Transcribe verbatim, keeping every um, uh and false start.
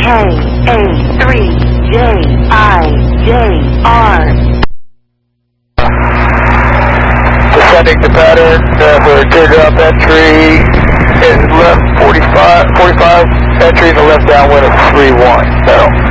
A three J I J R. Descending the pattern uh, for teardrop entry in left forty-five, forty-five entry in the left downwind of three one. So.